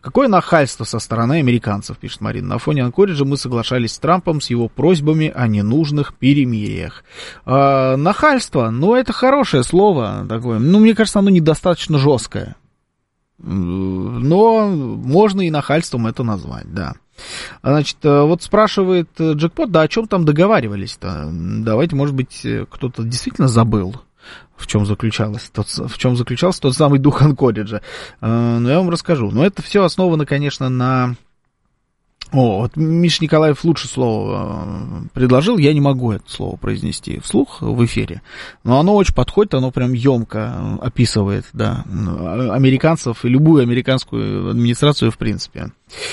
Какое нахальство со стороны американцев, пишет Марина. На фоне Анкориджа мы соглашались с Трампом с его просьбами о ненужных перемириях. Нахальство, ну, это хорошее слово такое. Ну, мне кажется, оно недостаточно жесткое. Но можно и нахальством это назвать, да. Значит, вот спрашивает Джекпот, да о чем там договаривались-то? Давайте, может быть, кто-то действительно забыл, в чем заключался тот самый дух Анкориджа. Но я вам расскажу. Но это все основано, конечно, на... вот Миша Николаев лучше слово предложил, я не могу это слово произнести вслух в эфире, но оно очень подходит, оно прям емко описывает, да, американцев и любую американскую администрацию в принципе.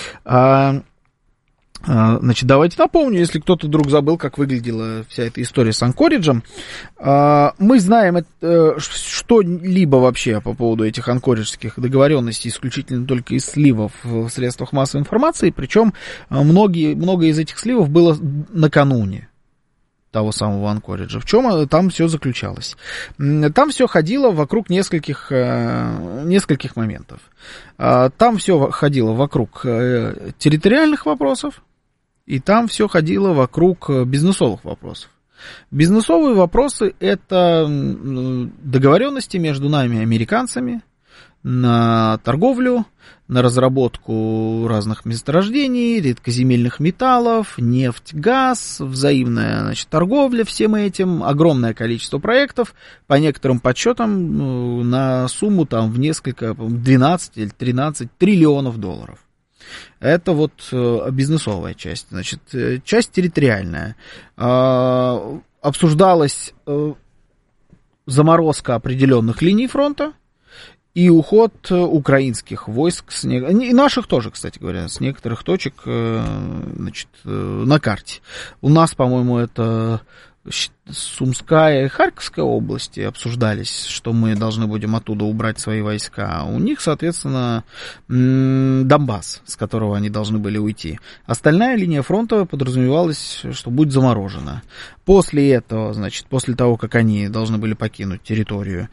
Значит, давайте напомню, если кто-то вдруг забыл, как выглядела вся эта история с Анкориджем. Мы знаем что-либо вообще по поводу этих анкориджских договоренностей исключительно только из сливов в средствах массовой информации, причем много из этих сливов было накануне того самого Анкориджа. В чем там все заключалось? Там все ходило вокруг нескольких моментов. Там все ходило вокруг территориальных вопросов, и там все ходило вокруг бизнесовых вопросов. Бизнесовые вопросы — это договоренности между нами, американцами, на торговлю, на разработку разных месторождений, редкоземельных металлов, нефть, газ, взаимная, значит, торговля всем этим, огромное количество проектов, по некоторым подсчетам, на сумму там в несколько, 12 или 13 триллионов долларов. Это вот бизнесовая часть. Значит, часть территориальная. Обсуждалась заморозка определенных линий фронта и уход украинских войск, и наших тоже, кстати говоря, с некоторых точек, значит, на карте. У нас, по-моему, это Сумская и Харьковская области обсуждались, что мы должны будем оттуда убрать свои войска. У них, соответственно, Донбасс, с которого они должны были уйти. Остальная линия фронта подразумевалась, что будет заморожена. После этого, значит, после того, как они должны были покинуть территорию,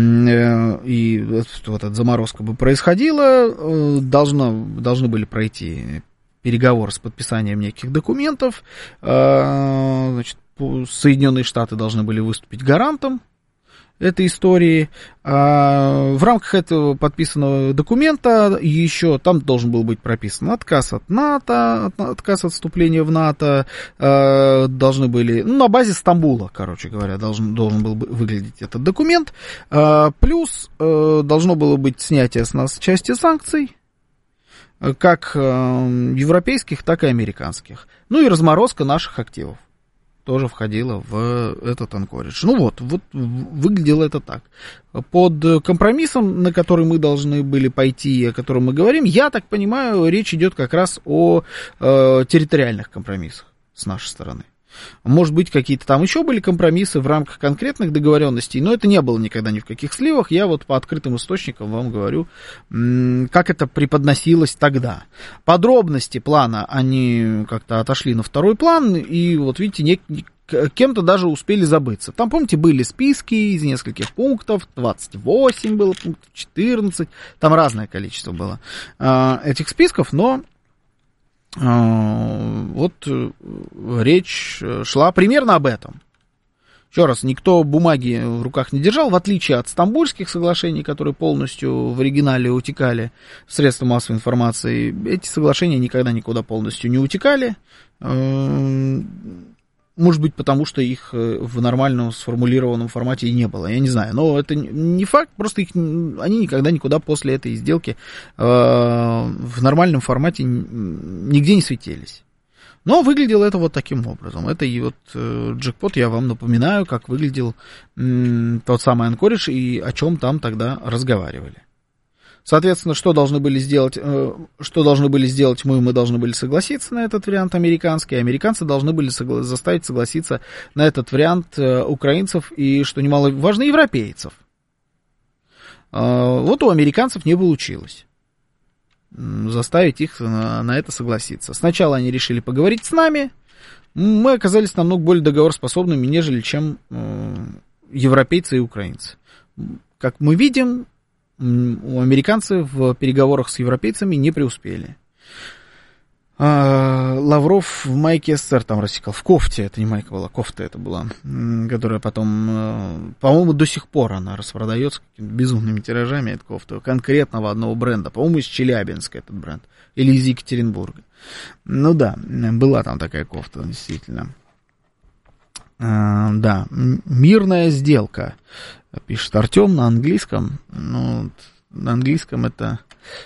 и вот эта заморозка бы происходила, должны были пройти переговоры с подписанием неких документов, значит, Соединенные Штаты должны были выступить гарантом этой истории. В рамках этого подписанного документа еще там должен был быть прописан отказ от НАТО, отказ от вступления в НАТО. Должны были, на базе Стамбула, короче говоря, должен был выглядеть этот документ. Плюс должно было быть снятие с нас части санкций, как европейских, так и американских. Ну и разморозка наших активов тоже входила в этот Анкоридж. Ну вот выглядело это так. Под компромиссом, на который мы должны были пойти, о котором мы говорим, я так понимаю, речь идет как раз о территориальных компромиссах с нашей стороны. Может быть, какие-то там еще были компромиссы в рамках конкретных договоренностей, но это не было никогда ни в каких сливах. Я вот по открытым источникам вам говорю, как это преподносилось тогда. Подробности плана, они как-то отошли на второй план, и вот видите, кем-то даже успели забыться. Там, помните, были списки из нескольких пунктов, 28 было, пунктов 14, там разное количество было этих списков, но... Вот речь шла примерно об этом. Еще раз, никто бумаги в руках не держал, в отличие от Стамбульских соглашений, которые полностью в оригинале утекали в средства массовой информации. Эти соглашения никогда никуда полностью не утекали. Может быть, потому что их в нормальном сформулированном формате и не было, я не знаю. Но это не факт, просто они никогда никуда после этой сделки в нормальном формате нигде не светились. Но выглядело это вот таким образом. Это и вот Джекпот, я вам напоминаю, как выглядел тот самый Анкоридж и о чем там тогда разговаривали. Соответственно, что должны были сделать мы? Мы должны были согласиться на этот вариант американский, американцы должны были заставить согласиться на этот вариант украинцев и, что немаловажно, европейцев. Вот у американцев не получилось заставить их на это согласиться. Сначала они решили поговорить с нами, мы оказались намного более договороспособными, нежели чем европейцы и украинцы. Как мы видим, американцы в переговорах с европейцами не преуспели. Лавров в майке СССР там рассекал, в кофте, это не майка была, кофта это была, которая потом, по-моему, до сих пор она распродается какими-то безумными тиражами, эта кофта, конкретного одного бренда, по-моему, из Челябинска этот бренд, или из Екатеринбурга. Ну да, была там такая кофта, действительно. Да, мирная сделка, пишет Артем на английском, ну, на английском это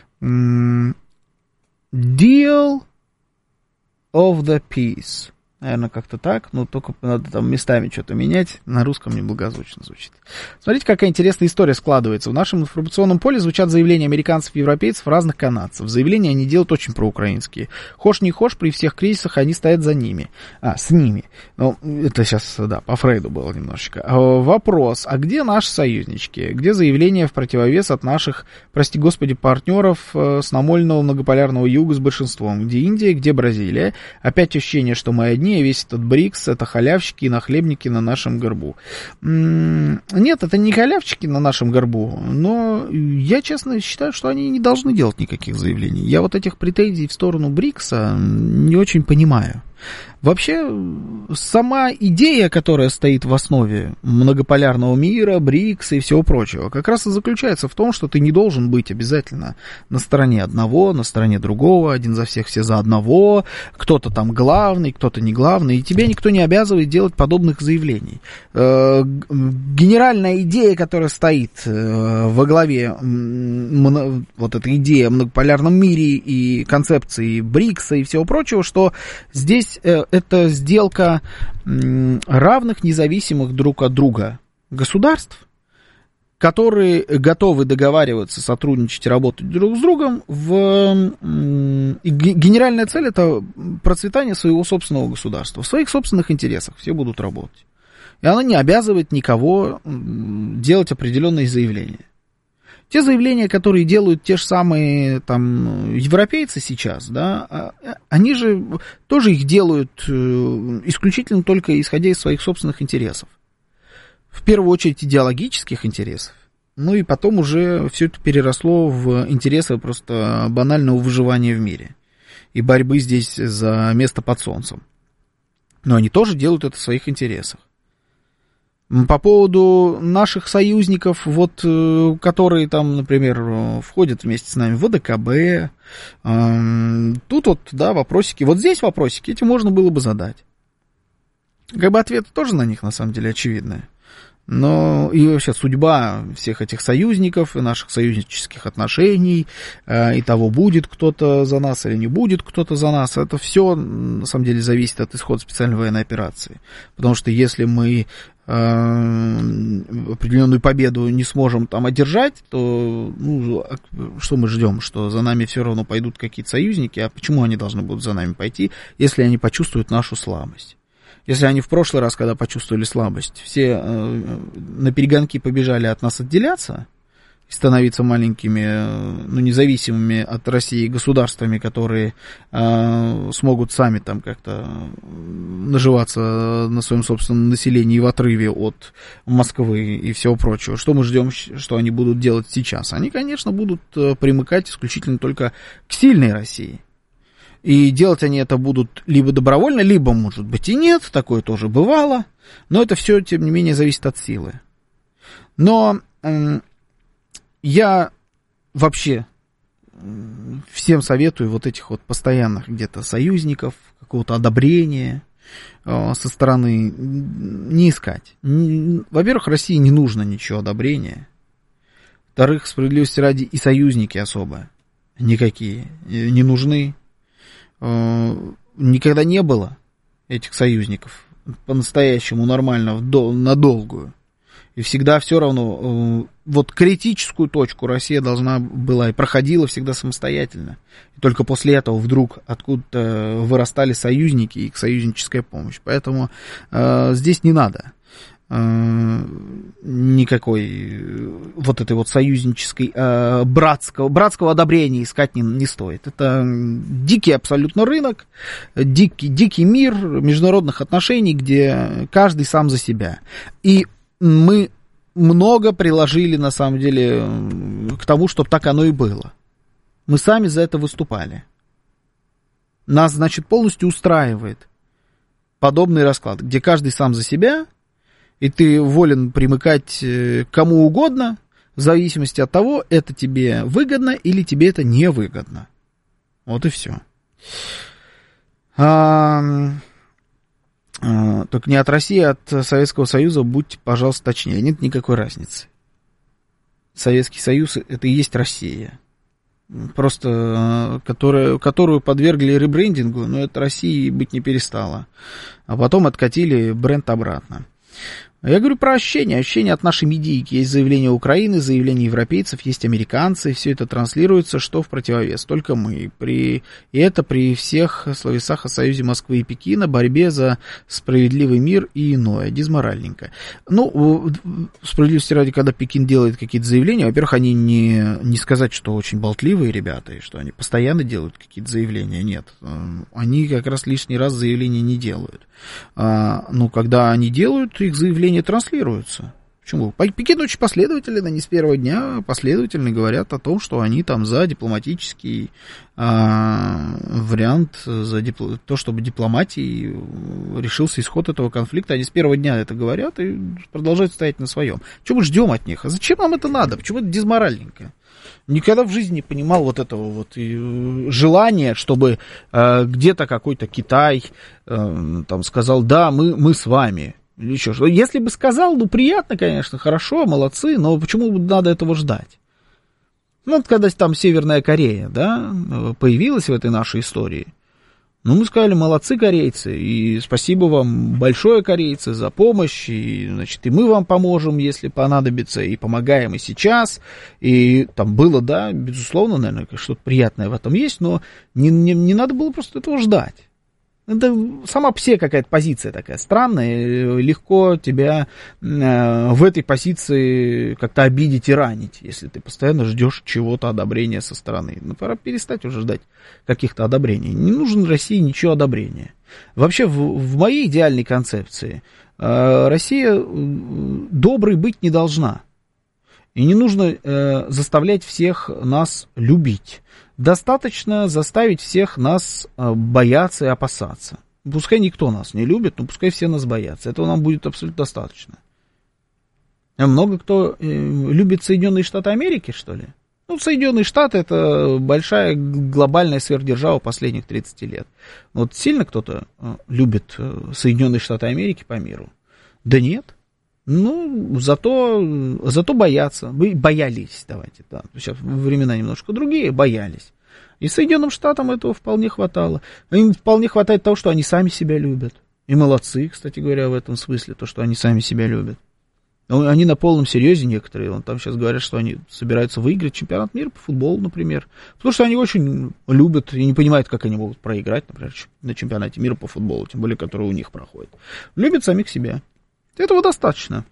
deal of the peace. Наверное, как-то так, но только надо там местами что-то менять. На русском неблагозвучно звучит. Смотрите, какая интересная история складывается. В нашем информационном поле звучат заявления американцев и европейцев, разных канадцев. Заявления они делают очень проукраинские. Хошь не хошь, при всех кризисах они стоят за ними. С ними. Ну, это сейчас, да, по Фрейду было немножечко. Вопрос, а где наши союзнички? Где заявления в противовес от наших, прости господи, партнеров с намоленного многополярного юга с большинством? Где Индия, где Бразилия? Опять ощущение, что мы одни, весь этот БРИКС, это халявщики и нахлебники на нашем горбу. Нет, это не халявщики на нашем горбу, но я, честно, считаю, что они не должны делать никаких заявлений. Я вот этих претензий в сторону БРИКСа не очень понимаю. Вообще, сама идея, которая стоит в основе многополярного мира, БРИКСа и всего прочего, как раз и заключается в том, что ты не должен быть обязательно на стороне одного, на стороне другого, один за всех, все за одного, кто-то там главный, кто-то не главный, и тебя никто не обязывает делать подобных заявлений. Генеральная идея, которая стоит во главе вот этой идеи о многополярном мире и концепции БРИКСа и всего прочего, что здесь это сделка равных, независимых друг от друга государств, которые готовы договариваться, сотрудничать, работать друг с другом. И генеральная цель — это процветание своего собственного государства. В своих собственных интересах все будут работать. И она не обязывает никого делать определенные заявления. Те заявления, которые делают те же самые там европейцы сейчас, да, они же тоже их делают исключительно только исходя из своих собственных интересов. В первую очередь идеологических интересов. Ну и потом уже все это переросло в интересы просто банального выживания в мире. И борьбы здесь за место под солнцем. Но они тоже делают это в своих интересах. По поводу наших союзников, вот, которые там, например, входят вместе с нами в ВДКБ, тут вот, да, вопросики. Вот здесь вопросики, эти можно было бы задать. Как бы ответы тоже на них, на самом деле, очевидные. Но и вообще судьба всех этих союзников и наших союзнических отношений, и того, будет кто-то за нас или не будет кто-то за нас, это все, на самом деле, зависит от исхода специальной военной операции. Потому что если мы определенную победу не сможем там одержать, то ну, что мы ждем, что за нами все равно пойдут какие-то союзники, а почему они должны будут за нами пойти, если они почувствуют нашу слабость? Если они в прошлый раз, когда почувствовали слабость, все на перегонки побежали от нас отделяться и становиться маленькими, ну, независимыми от России государствами, которые смогут сами там как-то наживаться на своем собственном населении в отрыве от Москвы и всего прочего. Что мы ждем, что они будут делать сейчас? Они, конечно, будут примыкать исключительно только к сильной России. И делать они это будут либо добровольно, либо, может быть, и нет, такое тоже бывало, но это все, тем не менее, зависит от силы. Но я вообще всем советую вот этих вот постоянных где-то союзников, какого-то одобрения со стороны не искать. Во-первых, России не нужно ничего одобрения. Во-вторых, справедливости ради, и союзники особо никакие не нужны. Никогда не было этих союзников по-настоящему нормально, на долгую. И всегда все равно, вот критическую точку Россия должна была и проходила всегда самостоятельно. И только после этого вдруг откуда-то вырастали союзники и союзническая помощь. Поэтому здесь не надо никакой вот этой вот союзнической братского одобрения искать не стоит. Это дикий абсолютно рынок, дикий мир международных отношений, где каждый сам за себя. И мы много приложили, на самом деле, к тому, чтобы так оно и было. Мы сами за это выступали. Нас, значит, полностью устраивает подобный расклад, где каждый сам за себя, и ты волен примыкать к кому угодно, в зависимости от того, это тебе выгодно или тебе это невыгодно. Вот и все. Только не от России, а от Советского Союза будьте, пожалуйста, точнее. Нет никакой разницы. Советский Союз — это и есть Россия. Просто, которую подвергли ребрендингу, но это России быть не перестало. А потом откатили бренд обратно. Я говорю про ощущения от нашей медийки. Есть заявление Украины, заявление европейцев, есть американцы, все это транслируется, что в противовес. Только мы. И это при всех словесах о союзе Москвы и Пекина, борьбе за справедливый мир и иное. Дизморальненько. Ну, справедливости ради, когда Пекин делает какие-то заявления, во-первых, они не сказать, что очень болтливые ребята, и что они постоянно делают какие-то заявления. Нет. Они как раз лишний раз заявления не делают. Но когда они делают, их заявления транслируются. Почему? Пекин очень последовательно, не с первого дня последовательно говорят о том, что они там за дипломатический вариант, за то, чтобы дипломатией решился исход этого конфликта. Они с первого дня это говорят и продолжают стоять на своем. Чего мы ждем от них? А зачем нам это надо? Почему это дизморальненько? Никогда в жизни не понимал вот этого вот желания, чтобы где-то какой-то Китай там сказал, да, мы с вами. Или еще что. Если бы сказал, ну, приятно, конечно, хорошо, молодцы, но почему надо этого ждать? Ну, когда там Северная Корея, да, появилась в этой нашей истории, ну, мы сказали, молодцы, корейцы, и спасибо вам большое, корейцы, за помощь, и, значит, и мы вам поможем, если понадобится, и помогаем и сейчас, и там было, да, безусловно, наверное, что-то приятное в этом есть, но не надо было просто этого ждать. Это сама по себе какая-то позиция такая странная, легко тебя в этой позиции как-то обидеть и ранить, если ты постоянно ждешь чего-то, одобрения со стороны. Ну, пора перестать уже ждать каких-то одобрений. Не нужен России ничего одобрения. Вообще, в моей идеальной концепции Россия доброй быть не должна. И не нужно заставлять всех нас любить. Достаточно заставить всех нас бояться и опасаться. Пускай никто нас не любит, но пускай все нас боятся. Этого нам будет абсолютно достаточно. Много кто любит Соединенные Штаты Америки, что ли? Ну, Соединенные Штаты — это большая глобальная сверхдержава последних 30 лет. Вот сильно кто-то любит Соединенные Штаты Америки по миру? Да нет. Ну, зато боятся. Вы боялись, давайте, да. Сейчас времена немножко другие, боялись. И Соединенным Штатам этого вполне хватало. Им вполне хватает того, что они сами себя любят. И молодцы, кстати говоря, в этом смысле, то, что они сами себя любят. Они на полном серьезе некоторые. Вон там сейчас говорят, что они собираются выиграть чемпионат мира по футболу, например. Потому что они очень любят и не понимают, как они могут проиграть, например, на чемпионате мира по футболу, тем более, который у них проходит. Любят самих себя. Этого достаточно.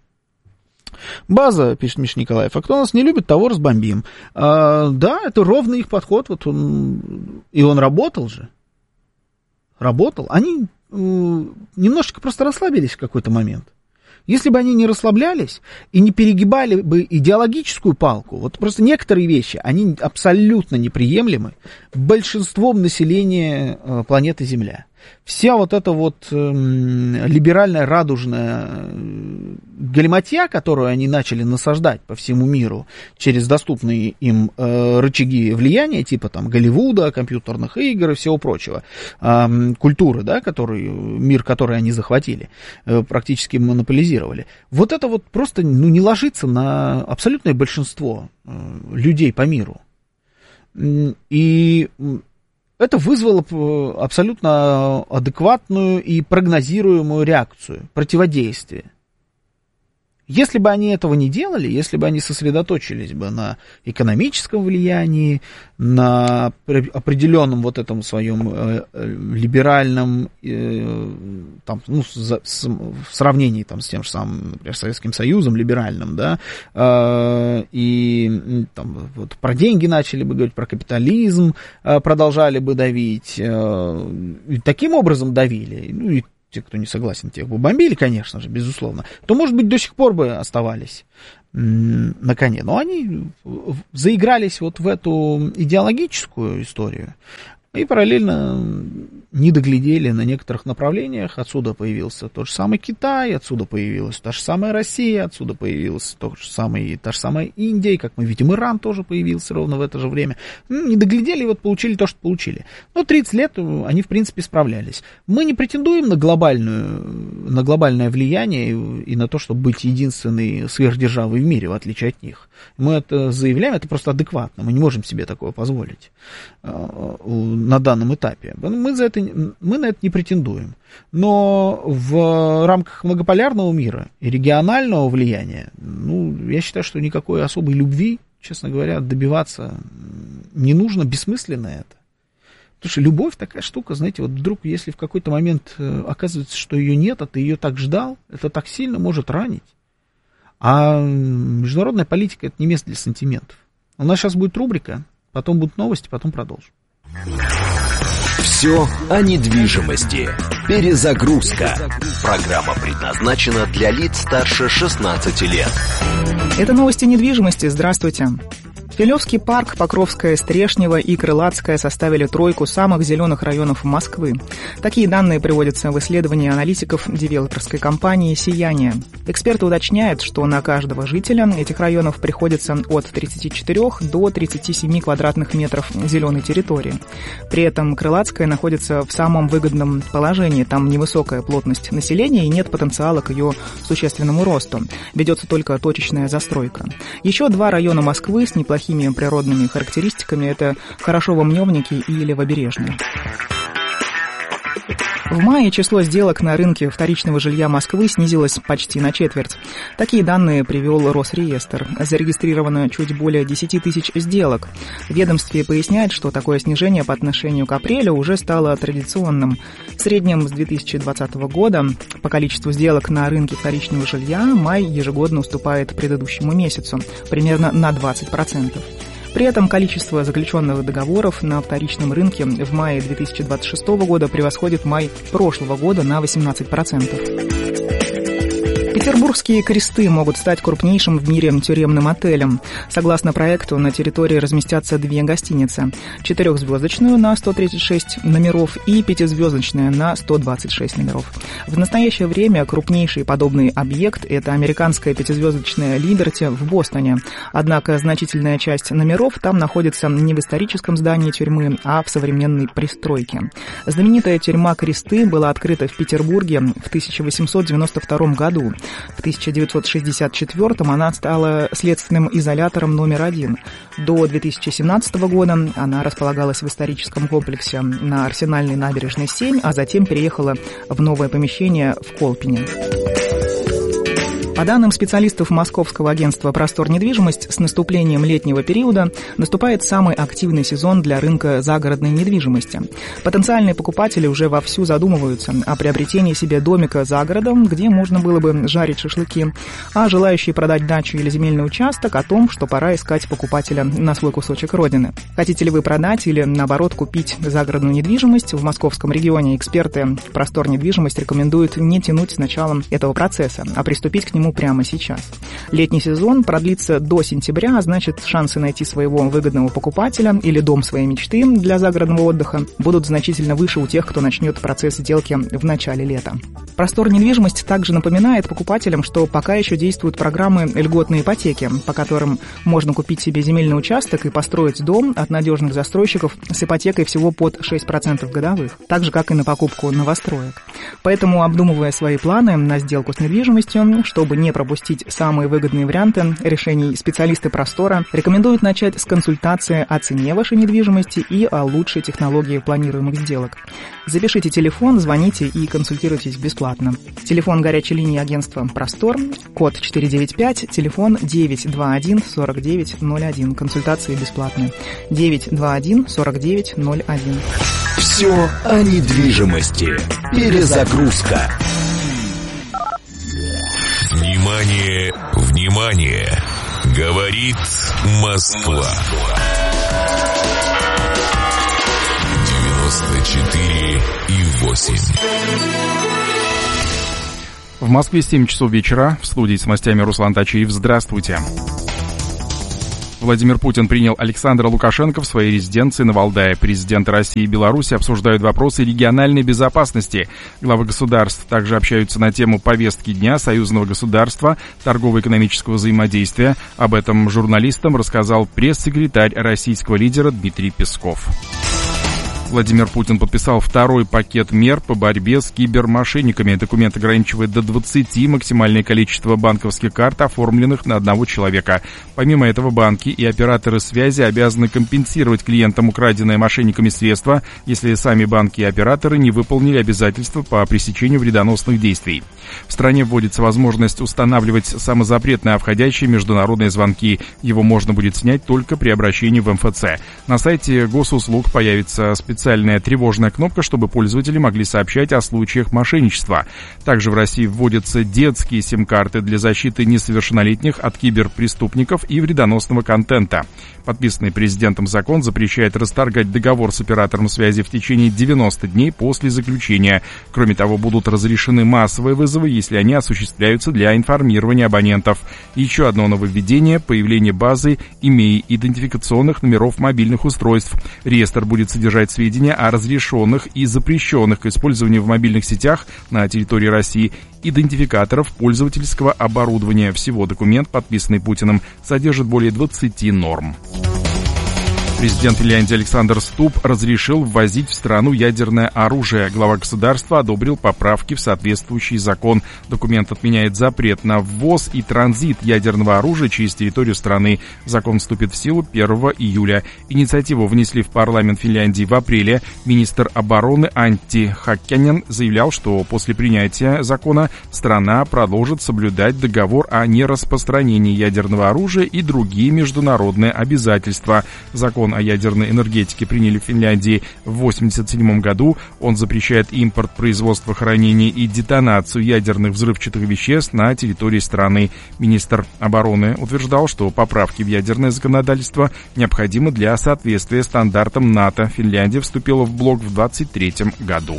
База, пишет Миша Николаев, а кто нас не любит, того разбомбим. Да, это ровно их подход, вот он работал же. Работал. Они немножечко просто расслабились в какой-то момент. Если бы они не расслаблялись и не перегибали бы идеологическую палку, вот просто некоторые вещи, они абсолютно неприемлемы большинством населения планеты Земля. Вся вот эта вот либеральная радужная галиматья, которую они начали насаждать по всему миру через доступные им рычаги влияния, типа там Голливуда, компьютерных игр и всего прочего, культуры, да, мир, который они захватили, практически монополизировали. Вот это вот просто не ложится на абсолютное большинство людей по миру. И это вызвало абсолютно адекватную и прогнозируемую реакцию, противодействие. Если бы они этого не делали, если бы они сосредоточились бы на экономическом влиянии, на определенном вот этом своем либеральном, там, ну, в сравнении там, с тем же самым, например, Советским Союзом либеральным, да, и там, вот, про деньги начали бы говорить, про капитализм продолжали бы давить, и таким образом давили, ну, и те, кто не согласен, тех бы бомбили, конечно же, безусловно, то, может быть, до сих пор бы оставались на коне. Но они заигрались вот в эту идеологическую историю и параллельно не доглядели на некоторых направлениях. Отсюда появился тот же самый Китай, отсюда появилась та же самая Россия, отсюда появилась та же самая Индия, и, как мы видим, Иран тоже появился ровно в это же время. Не доглядели и вот получили то, что получили. Но 30 лет они, в принципе, справлялись. Мы не претендуем на глобальное влияние и на то, чтобы быть единственной сверхдержавой в мире, в отличие от них. Мы это заявляем, это просто адекватно. Мы не можем себе такое позволить на данном этапе. Мы на это не претендуем. Но в рамках многополярного мира и регионального влияния, я считаю, что никакой особой любви, честно говоря, добиваться не нужно, бессмысленно это. Потому что любовь такая штука, знаете, вот вдруг, если в какой-то момент оказывается, что ее нет, а ты ее так ждал, это так сильно может ранить. А международная политика — это не место для сантиментов. У нас сейчас будет рубрика, потом будут новости, потом продолжим. Все о недвижимости. Перезагрузка. Программа предназначена для лиц старше 16 лет. Это новости недвижимости. Здравствуйте. Филевский парк, Покровская, Стрешнево и Крылатская составили тройку самых зеленых районов Москвы. Такие данные приводятся в исследовании аналитиков девелоперской компании «Сияние». Эксперты уточняют, что на каждого жителя этих районов приходится от 34 до 37 квадратных метров зеленой территории. При этом Крылатская находится в самом выгодном положении. Там невысокая плотность населения и нет потенциала к ее существенному росту. Ведется только точечная застройка. Еще два района Москвы с неплохими природными характеристиками — это Хорошово-Мневники и Левобережный. В мае число сделок на рынке вторичного жилья Москвы снизилось почти на четверть. Такие данные привел Росреестр. Зарегистрировано чуть более 10 тысяч сделок. В ведомстве поясняет, что такое снижение по отношению к апрелю уже стало традиционным. В среднем с 2020 года по количеству сделок на рынке вторичного жилья май ежегодно уступает предыдущему месяцу, примерно на 20%. При этом количество заключенных договоров на вторичном рынке в мае 2026 года превосходит май прошлого года на 18%. Петербургские кресты могут стать крупнейшим в мире тюремным отелем. Согласно проекту, на территории разместятся две гостиницы. 4-звездочную на 136 номеров и 5-звездочную на 126 номеров. В настоящее время крупнейший подобный объект – это американская 5-звездочная «Либерти» в Бостоне. Однако значительная часть номеров там находится не в историческом здании тюрьмы, а в современной пристройке. Знаменитая тюрьма «Кресты» была открыта в Петербурге в 1892 году. В 1964 она стала следственным изолятором номер 1. До 2017 года она располагалась в историческом комплексе на Арсенальной набережной 7, а затем переехала в новое помещение в Колпине. По данным специалистов Московского агентства «Простор недвижимость», с наступлением летнего периода наступает самый активный сезон для рынка загородной недвижимости. Потенциальные покупатели уже вовсю задумываются о приобретении себе домика за городом, где можно было бы жарить шашлыки, а желающие продать дачу или земельный участок о том, что пора искать покупателя на свой кусочек родины. Хотите ли вы продать или, наоборот, купить загородную недвижимость в московском регионе? Эксперты «Простор недвижимость» рекомендуют не тянуть с началом этого процесса, а приступить к нему прямо сейчас. Летний сезон продлится до сентября, а значит, шансы найти своего выгодного покупателя или дом своей мечты для загородного отдыха будут значительно выше у тех, кто начнет процесс сделки в начале лета. «Простор недвижимость» также напоминает покупателям, что пока еще действуют программы льготной ипотеки, по которым можно купить себе земельный участок и построить дом от надежных застройщиков с ипотекой всего под 6% годовых, так же, как и на покупку новостроек. Поэтому, обдумывая свои планы на сделку с недвижимостью, чтобы не пропустить самые выгодные варианты решений, специалисты «Простора» рекомендуют начать с консультации о цене вашей недвижимости и о лучшей технологии планируемых сделок. Запишите телефон, звоните и консультируйтесь бесплатно. Телефон горячей линии агентства «Простор», код 495, телефон 921 4901. Консультации бесплатные. 921 4901. Все о недвижимости. Перезагрузка. Внимание, внимание! Говорит Москва. 94,8. В Москве 7 часов вечера. В студии с новостями Руслан Тачиев. Здравствуйте. Владимир Путин принял Александра Лукашенко в своей резиденции на Валдае. Президенты России и Беларуси обсуждают вопросы региональной безопасности. Главы государств также общаются на тему повестки дня, союзного государства, торгово-экономического взаимодействия. Об этом журналистам рассказал пресс-секретарь российского лидера Дмитрий Песков. Владимир Путин подписал второй пакет мер по борьбе с кибермошенниками. Документ ограничивает до 20 максимальное количество банковских карт, оформленных на одного человека. Помимо этого, банки и операторы связи обязаны компенсировать клиентам украденные мошенниками средства, если сами банки и операторы не выполнили обязательства по пресечению вредоносных действий. В стране вводится возможность устанавливать самозапрет на входящие международные звонки. Его можно будет снять только при обращении в МФЦ. На сайте госуслуг появится специальная тревожная кнопка, чтобы пользователи могли сообщать о случаях мошенничества. Также в России вводятся детские сим-карты для защиты несовершеннолетних от киберпреступников и вредоносного контента. Подписанный президентом закон запрещает расторгать договор с оператором связи в течение 90 дней после заключения. Кроме того, будут разрешены массовые вызовы, если они осуществляются для информирования абонентов. Еще одно нововведение – появление базы имей-идентификационных номеров мобильных устройств. Реестр будет содержать сведения о разрешенных и запрещенных к использованию в мобильных сетях на территории России идентификаторов пользовательского оборудования. Всего документ, подписанный Путиным, содержит более 20 норм. Президент Финляндии Александр Стуб разрешил ввозить в страну ядерное оружие. Глава государства одобрил поправки в соответствующий закон. Документ отменяет запрет на ввоз и транзит ядерного оружия через территорию страны. Закон вступит в силу 1 июля. Инициативу внесли в парламент Финляндии в апреле. Министр обороны Анtti Хакканен заявлял, что после принятия закона страна продолжит соблюдать договор о нераспространении ядерного оружия и другие международные обязательства. Закон о ядерной энергетике приняли в Финляндии в 1987 году. Он запрещает импорт, производство, хранение и детонацию ядерных взрывчатых веществ на территории страны. Министр обороны утверждал, что поправки в ядерное законодательство необходимы для соответствия стандартам НАТО. Финляндия вступила в блок в 1923 году.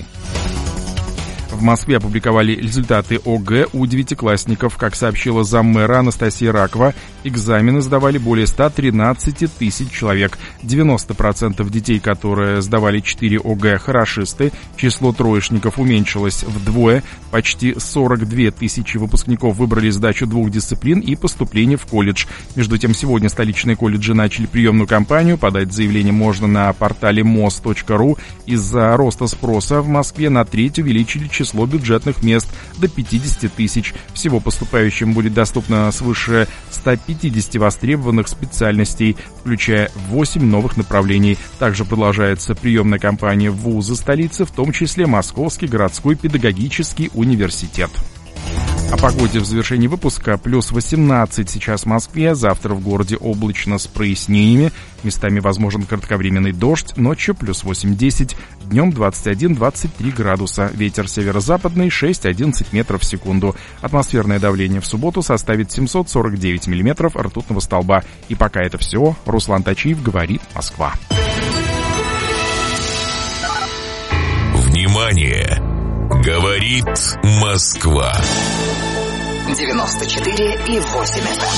В Москве опубликовали результаты ОГЭ у девятиклассников. Как сообщила заммэра Анастасия Ракова, экзамены сдавали более 113 тысяч человек. 90% детей, которые сдавали 4 ОГЭ, хорошисты. Число троечников уменьшилось вдвое. Почти 42 тысячи выпускников выбрали сдачу 2 дисциплин и поступление в колледж. Между тем, сегодня столичные колледжи начали приемную кампанию. Подать заявление можно на портале mos.ru. Из-за роста спроса в Москве на треть увеличили число бюджетных мест до 50 тысяч. Всего поступающим будет доступно свыше 150 востребованных специальностей, включая 8 новых направлений. Также продолжается приемная кампания в вузы столицы, в том числе Московский городской педагогический университет. О погоде в завершении выпуска. Плюс 18 сейчас в Москве, завтра в городе облачно с прояснениями, местами возможен кратковременный дождь, ночью плюс 8-10, днем 21-23 градуса, ветер северо-западный 6-11 метров в секунду. Атмосферное давление в субботу составит 749 миллиметров ртутного столба. И пока это все. Руслан Тачиев, говорит Москва. Внимание! Говорит Москва. 94,8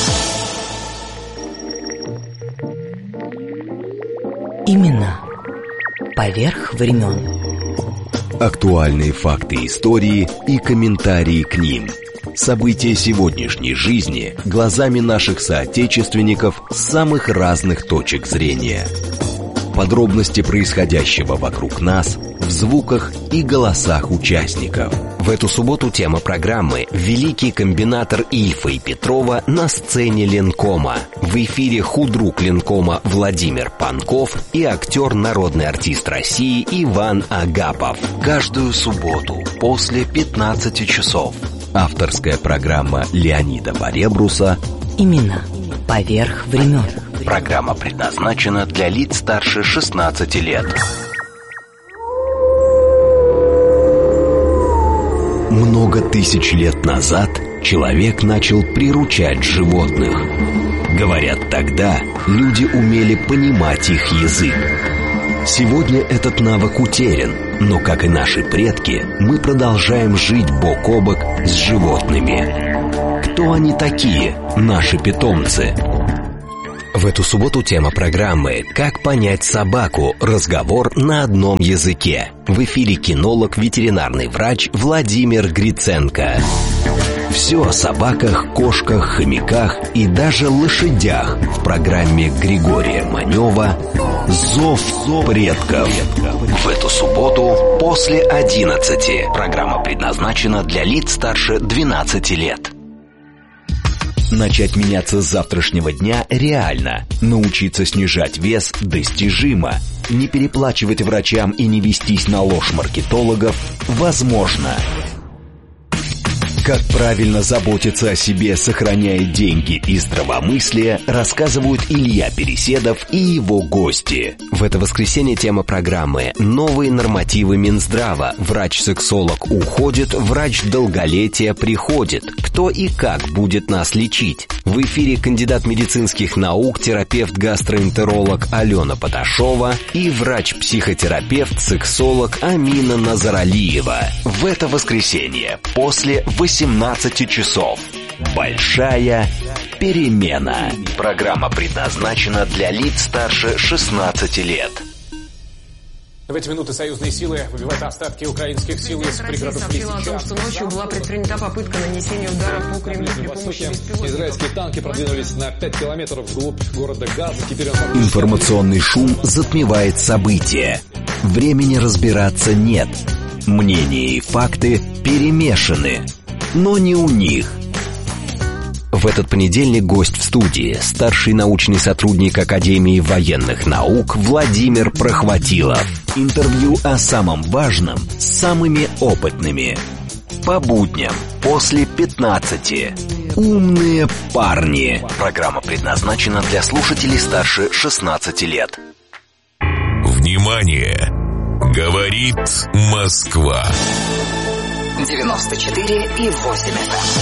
Имена поверх времен. Актуальные факты истории и комментарии к ним. События сегодняшней жизни глазами наших соотечественников с самых разных точек зрения. Подробности происходящего вокруг нас в звуках и голосах участников. В эту субботу тема программы «Великий комбинатор Ильфа и Петрова на сцене Ленкома». В эфире худрук Ленкома Владимир Панков и актер, народный артист России Иван Агапов. Каждую субботу после 15 часов. Авторская программа Леонида Поребруса Имена поверх времен. Программа предназначена для лиц старше 16 лет. Много тысяч лет назад человек начал приручать животных. Говорят, тогда люди умели понимать их язык. Сегодня этот навык утерян, но, как и наши предки, мы продолжаем жить бок о бок с животными. Кто они такие, наши питомцы? В эту субботу тема программы «Как понять собаку. Разговор на одном языке». В эфире кинолог, ветеринарный врач Владимир Гриценко. Все о собаках, кошках, хомяках и даже лошадях в программе Григория Манева «Зов предков». В эту субботу после 11. Программа предназначена для лиц старше 12 лет. Начать меняться с завтрашнего дня реально. Научиться снижать вес достижимо. Не переплачивать врачам и не вестись на ложь маркетологов возможно. Как правильно заботиться о себе, сохраняя деньги и здравомыслие, рассказывают Илья Переседов и его гости. В это воскресенье тема программы «Новые нормативы Минздрава». Врач-сексолог уходит, врач долголетия приходит. Кто и как будет нас лечить? В эфире кандидат медицинских наук, терапевт-гастроэнтеролог Алена Поташова и врач-психотерапевт, сексолог Амина Назаралиева. В это воскресенье после 18 часов. Большая перемена. Программа предназначена для лиц старше 16 лет. В эти минуты союзные силы выбивают остатки украинских сил из пригородов Лисичанска. Россия сообщила о том, что ночью была предпринята попытка нанесения удара по Кремлю при помощи беспилотников. Израильские танки продвинулись на 5 километров вглубь города Газа. Теперь Информационный шум затмевает события. Времени разбираться нет. Мнения и факты перемешаны, но не у них. В этот понедельник гость в студии, старший научный сотрудник Академии военных наук Владимир Прохватилов. Интервью о самом важном с самыми опытными. По будням после 15. Умные парни. Программа предназначена для слушателей старше 16 лет. Внимание! Говорит Москва. 94,8 FM.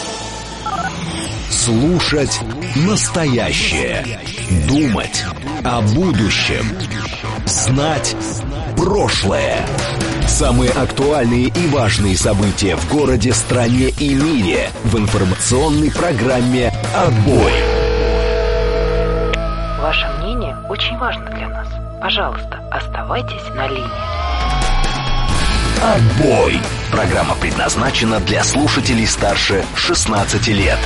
Слушать настоящее. Думать о будущем. Знать прошлое. Самые актуальные и важные события в городе, стране и мире в информационной программе «Отбой». Ваше мнение очень важно для нас. Пожалуйста, оставайтесь на линии. «Отбой». Программа предназначена для слушателей старше 16 лет.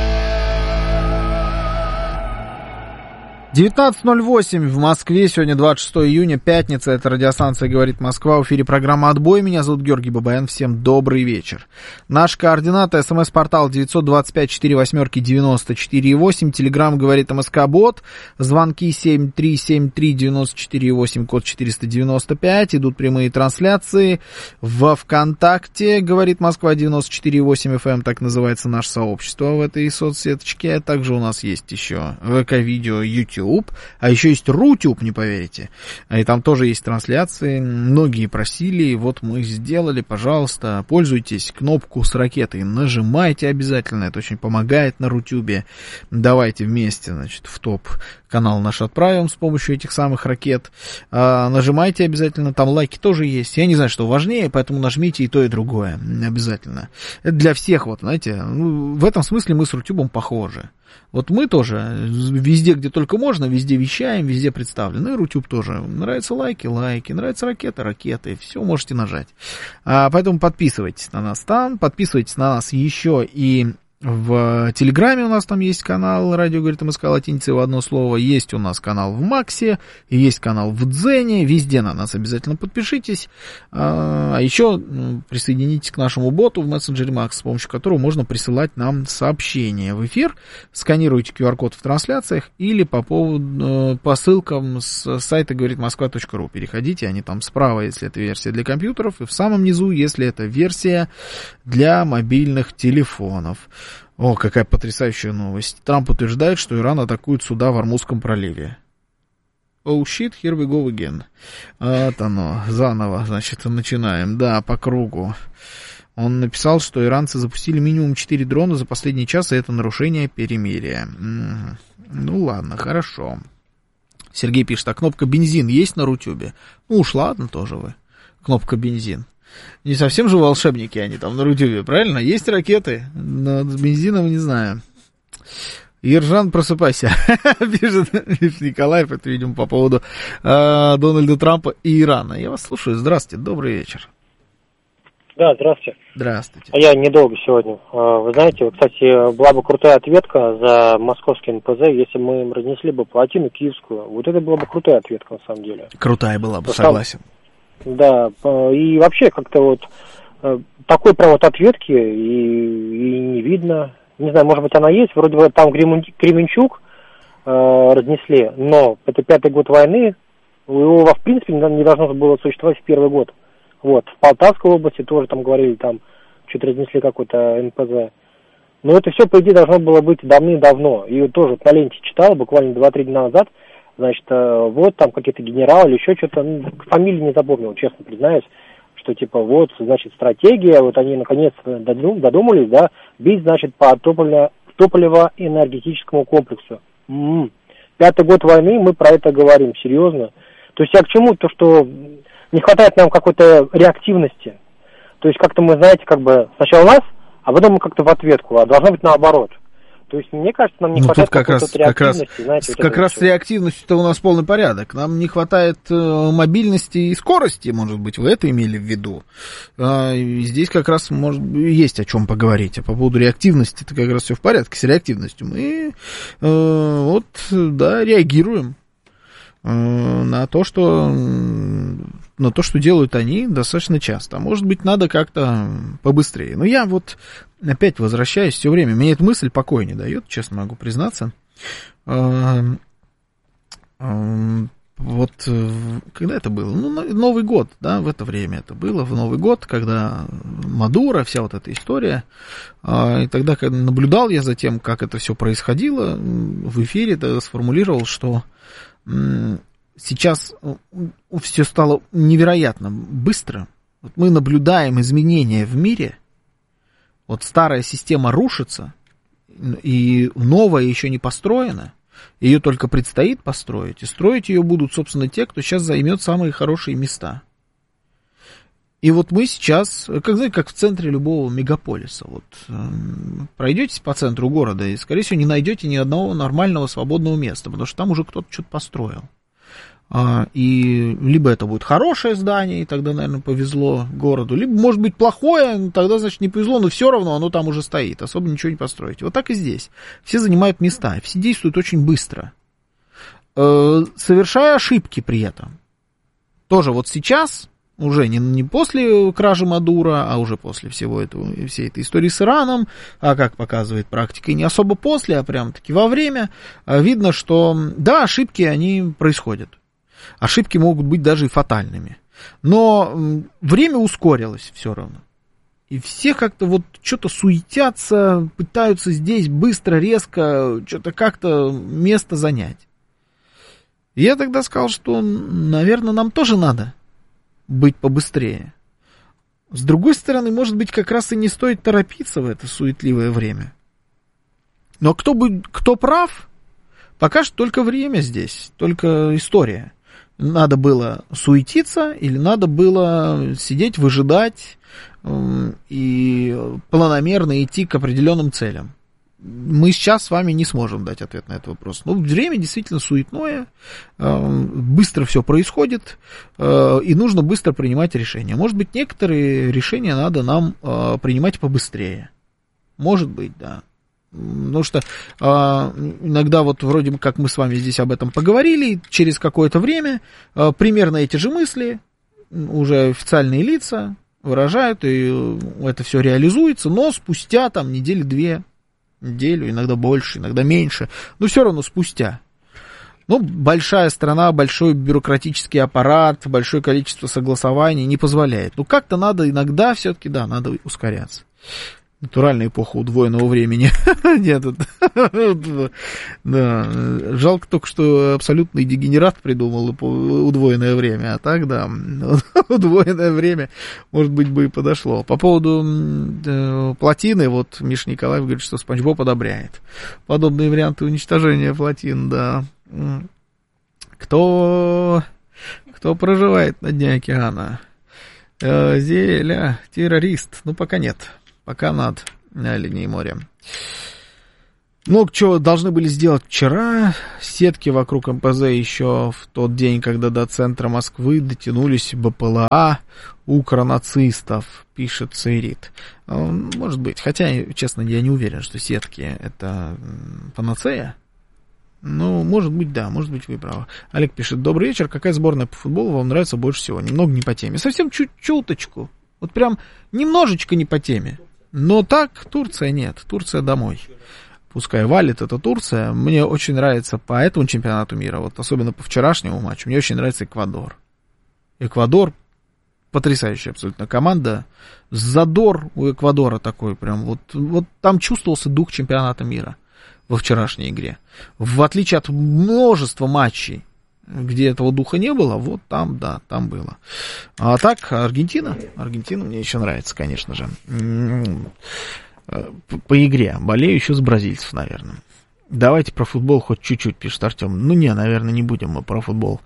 19:08 в Москве, сегодня 26 июня, пятница, это радиостанция «Говорит Москва», в эфире программа «Отбой», меня зовут Георгий Бабаян, всем добрый вечер. Наши координаты: СМС-портал 925-48-94-8, Телеграм «Говорит МСК-бот», звонки 7373-94-8, код 495, идут прямые трансляции во ВКонтакте, «Говорит Москва» 94,8 FM, так называется наше сообщество в этой соцсеточке, также у нас есть еще ВК-видео, YouTube, а еще есть Рутюб, не поверите. И там тоже есть трансляции. Многие просили, вот мы сделали, пожалуйста, пользуйтесь, кнопку с ракетой нажимайте обязательно, это очень помогает на Рутюбе. Давайте вместе, значит, в топ канал наш отправим с помощью этих самых ракет. Нажимайте обязательно, там лайки тоже есть. Я не знаю, что важнее, поэтому нажмите и то, и другое обязательно. Это для всех, вот, знаете, в этом смысле мы с Рутюбом похожи. Вот мы тоже везде, где только можно, везде вещаем, везде представлены. И Рутюб тоже. Нравятся лайки, лайки, нравятся ракеты, ракеты. Все можете нажать. Поэтому подписывайтесь на нас там, подписывайтесь на нас еще и в Телеграме. У нас там есть канал «Радио говорит МСК» латиницей в одно слово. Есть у нас канал в Максе, есть канал в Дзене. Везде на нас обязательно подпишитесь. А еще присоединитесь к нашему боту в мессенджере Макс, с помощью которого можно присылать нам сообщения в эфир. Сканируйте QR-код в трансляциях или по ссылкам с сайта говоритмосква.ру. Переходите, они там справа, если это версия для компьютеров, и в самом низу, если это версия для мобильных телефонов. О, какая потрясающая новость. Трамп утверждает, что Иран атакует суда в Ормузском проливе. Oh shit, here we go again. Вот оно, заново, значит, начинаем. Да, по кругу. Он написал, что иранцы запустили минимум 4 дрона за последний час, и это нарушение перемирия. Ну ладно, хорошо. Сергей пишет, а кнопка бензин есть на Рутюбе? Ну уж ладно тоже вы. Кнопка бензин. Не совсем же волшебники они там на Рутюбе, правильно? Есть ракеты, но с бензином не знаю. Ержан, просыпайся, пишет Николаев, это, видимо, по поводу Дональда Трампа и Ирана. Я вас слушаю, здравствуйте, добрый вечер. Да, здравствуйте. Здравствуйте. Я недолго сегодня. Вы знаете, кстати, была бы крутая ответка за московский НПЗ, если мы им разнесли бы плотину киевскую. Вот это была бы крутая ответка, на самом деле. Крутая была бы, согласен. Да, и вообще как-то вот такой прям вот ответки и не видно. Не знаю, может быть, она есть. Вроде бы там Кременчуг разнесли, но это 5-й год войны. Его, в принципе, не должно было существовать в первый год. Вот, в Полтавской области тоже там говорили, там что-то разнесли какой-то НПЗ. Но это все, по идее, должно было быть давным-давно. И вот тоже на ленте читал, буквально 2-3 дня назад, значит, вот там какие-то генералы или еще что-то, фамилии не запомнил, честно признаюсь, что типа вот, значит, стратегия, вот они наконец додумались, да, бить, значит, по топливо-энергетическому комплексу. 5-й год войны, мы про это говорим, серьезно. То есть я к чему? То, что не хватает нам какой-то реактивности. То есть как-то мы, знаете, как бы сначала нас, а потом мы как-то в ответку, а должно быть наоборот. То есть, мне кажется, нам не хватает какой-то реактивности. Как раз с реактивностью-то у нас полный порядок. Нам не хватает мобильности и скорости, может быть, вы это имели в виду. Здесь как раз может есть о чем поговорить. А по поводу реактивности, это как раз все в порядке с реактивностью. Мы вот, да, реагируем на то, что делают они достаточно часто. А может быть, надо как-то побыстрее. Но я вот опять возвращаюсь все время. Меня эта мысль покоя не дает, честно могу признаться. Вот когда это было? Ну, Новый год, да, в это время это было, в Новый год, когда Мадуро, вся вот эта история. И тогда, когда наблюдал я за тем, как это все происходило, в эфире тогда сформулировал, что сейчас все стало невероятно быстро. Вот мы наблюдаем изменения в мире. Вот старая система рушится, и новая еще не построена. Ее только предстоит построить. И строить ее будут, собственно, те, кто сейчас займет самые хорошие места. И вот мы сейчас, знаете, как в центре любого мегаполиса. Вот пройдетесь по центру города и, скорее всего, не найдете ни одного нормального свободного места, потому что там уже кто-то что-то построил. И либо это будет хорошее здание, и тогда, наверное, повезло городу, либо, может быть, плохое, тогда, значит, не повезло, но все равно оно там уже стоит, особо ничего не построить. Вот так и здесь. Все занимают места, все действуют очень быстро, совершая ошибки при этом. Тоже вот сейчас, уже не после кражи Мадуро, а уже после всей этой истории с Ираном, а как показывает практика, и не особо после, а прям-таки во время, видно, что, да, ошибки, они происходят. Ошибки могут быть даже и фатальными. Но время ускорилось все равно. И все как-то вот что-то суетятся, пытаются здесь быстро, резко, что-то как-то место занять. И я тогда сказал, что, наверное, нам тоже надо быть побыстрее. С другой стороны, может быть, как раз и не стоит торопиться в это суетливое время. Но кто прав, покажет только время здесь, только история. Надо было суетиться или надо было сидеть, выжидать и планомерно идти к определенным целям. Мы сейчас с вами не сможем дать ответ на этот вопрос. Но время действительно суетное, быстро все происходит, и нужно быстро принимать решения. Может быть, некоторые решения надо нам принимать побыстрее. Может быть, да. Потому что иногда вот вроде как мы с вами здесь об этом поговорили, через какое-то время примерно эти же мысли уже официальные лица выражают, и это все реализуется, но спустя там неделю, иногда больше, иногда меньше, но все равно спустя. Ну, большая страна, большой бюрократический аппарат, большое количество согласований не позволяет. Ну, как-то надо иногда все-таки, да, надо ускоряться. Натуральная эпоха удвоенного времени. Нет, да. Жалко только, что абсолютный дегенерат придумал удвоенное время. А так, да, удвоенное время, может быть, бы и подошло. По поводу плотины, вот Миша Николаев говорит, что Спанч Боб одобряет. Подобные варианты уничтожения плотин, да. Кто проживает на дне океана? Зеля, террорист. Ну, пока нет. Пока над линией моря. Ну, что должны были сделать вчера? Сетки вокруг МПЗ еще в тот день, когда до центра Москвы дотянулись БПЛА укронацистов, пишет Цейрит. Может быть. Хотя, честно, я не уверен, что сетки это панацея. Ну, может быть, да, может быть, вы правы. Олег пишет: добрый вечер, какая сборная по футболу вам нравится больше всего? Немного не по теме. Совсем чуточку. Вот прям немножечко не по теме. Но так, Турция нет. Турция домой. Пускай валит эта Турция. Мне очень нравится по этому чемпионату мира, вот особенно по вчерашнему матчу, мне очень нравится Эквадор. Эквадор потрясающая абсолютно команда. Задор у Эквадора такой прям. Вот там чувствовался дух чемпионата мира во вчерашней игре. В отличие от множества матчей, где этого духа не было, вот там, да, там было. А так, Аргентина мне еще нравится, конечно же. По игре. Болею еще с бразильцев, наверное. Давайте про футбол хоть чуть-чуть, пишет Артем. Ну, не, наверное, не будем мы про футбол.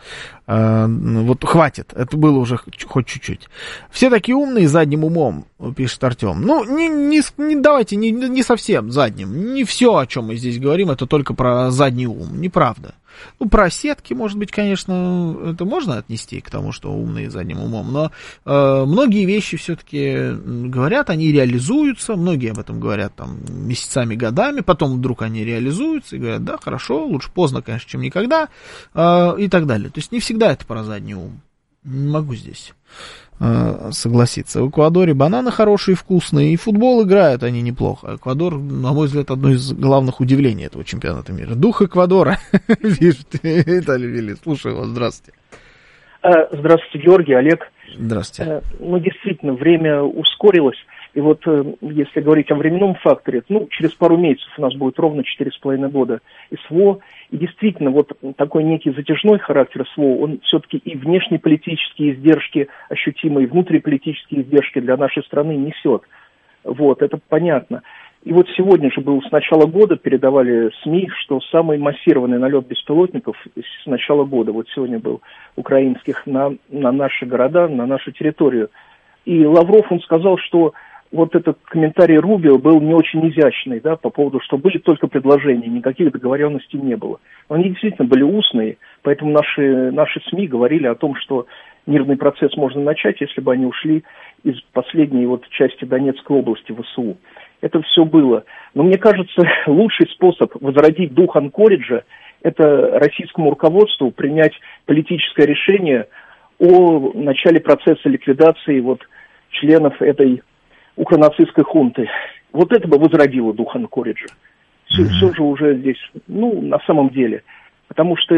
Вот хватит, это было уже хоть чуть-чуть. Все такие умные задним умом, пишет Артем. Ну, давайте, не совсем задним. Не все, о чем мы здесь говорим, это только про задний ум. Неправда. Ну, про сетки, может быть, конечно, это можно отнести к тому, что умные задним умом, но многие вещи все-таки говорят, они реализуются, многие об этом говорят там месяцами, годами, потом вдруг они реализуются и говорят, да, хорошо, лучше поздно, конечно, чем никогда, и так далее. То есть не всегда это про задний ум. Не могу здесь согласиться. В Эквадоре бананы хорошие, вкусные, и футбол играют они неплохо. Эквадор, на мой взгляд, одно из главных удивлений этого чемпионата мира. Дух Эквадора. Видишь, Виталий Велис, слушаю вас, здравствуйте. Здравствуйте, Георгий, Олег. Здравствуйте. Ну, действительно, время ускорилось. И вот, если говорить о временном факторе, ну, через пару месяцев у нас будет ровно 4,5 года СВО. И действительно, вот такой некий затяжной характер СВО, он все-таки и внешнеполитические издержки ощутимые, и внутриполитические издержки для нашей страны несет. Вот, это понятно. И вот сегодня же был с начала года, передавали СМИ, что самый массированный налет беспилотников с начала года, вот сегодня был, украинских, на наши города, на нашу территорию. И Лавров, он сказал, что вот этот комментарий Рубио был не очень изящный, да, по поводу, что были только предложения, никаких договоренностей не было. Но они действительно были устные, поэтому наши СМИ говорили о том, что мирный процесс можно начать, если бы они ушли из последней вот части Донецкой области ВСУ. Это все было. Но мне кажется, лучший способ возродить дух Анкориджа – это российскому руководству принять политическое решение о начале процесса ликвидации вот членов этой укронацистской хунты. Вот это бы возродило дух Анкориджа. Все же уже здесь, ну, на самом деле. Потому что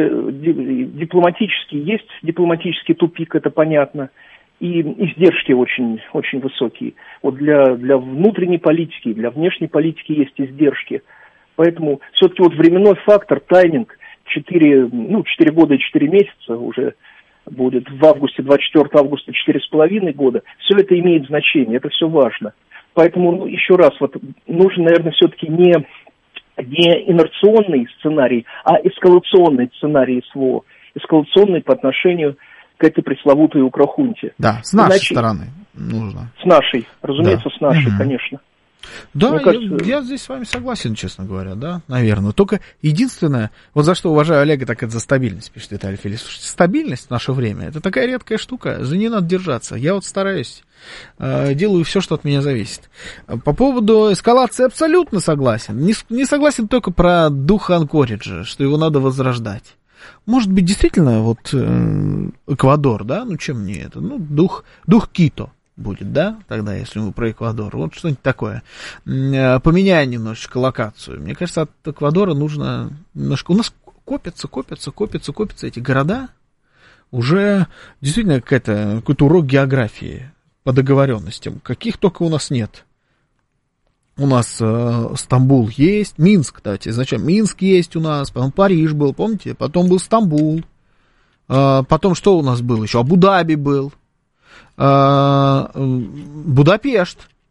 есть дипломатический тупик, это понятно. И издержки очень, очень высокие. Вот для внутренней политики, для внешней политики есть издержки. Поэтому все-таки вот временной фактор, тайминг, 4 года и 4 месяца уже будет в августе, 24 августа 4,5 года, все это имеет значение, это все важно. Поэтому, еще раз, вот нужен, наверное, все-таки не инерционный сценарий, а эскалационный сценарий СВО. Эскалационный по отношению к этой пресловутой укрохунте. Да, с нашей стороны нужно. С нашей, разумеется, да. С нашей, конечно. Да, я здесь с вами согласен, честно говоря, да, наверное. Только единственное, вот за что уважаю Олега, так это за стабильность, пишет Виталий Фелис. Стабильность в наше время, это такая редкая штука, за нее надо держаться. Я вот стараюсь, делаю все, что от меня зависит. По поводу эскалации абсолютно согласен. Не согласен только про дух Анкориджа, что его надо возрождать. Может быть, действительно, вот Эквадор, да, ну чем мне это? Ну, дух Кито будет, да, тогда, если мы про Эквадор, вот что-нибудь такое. Поменяем немножечко локацию. Мне кажется, от Эквадора нужно немножко... У нас копятся эти города. Уже действительно какой-то урок географии по договоренностям. Каких только у нас нет. У нас Стамбул есть, Минск, кстати, зачем? Минск есть у нас, потом Париж был, помните? Потом был Стамбул. Потом что у нас было еще? Абу-Даби был. Будапешт.